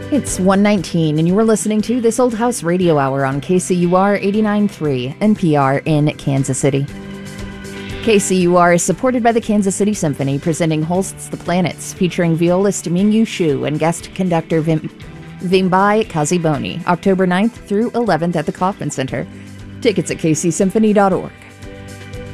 It's 1:19, and you were listening to This Old House Radio Hour on KCUR 89.3 NPR in Kansas City. KCUR is supported by the Kansas City Symphony, presenting Holst's The Planets, featuring violist Mingyu Xu and guest conductor Vimbai Kaziboni, October 9th through 11th at the Kauffman Center. Tickets at kcsymphony.org.